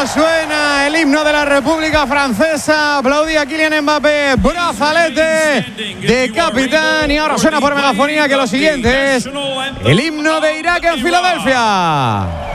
suena el himno de la República Francesa. Aplaudía Kylian Mbappé, brazalete de capitán. Y ahora suena por megafonía que lo siguiente es el himno de Irak en Filadelfia.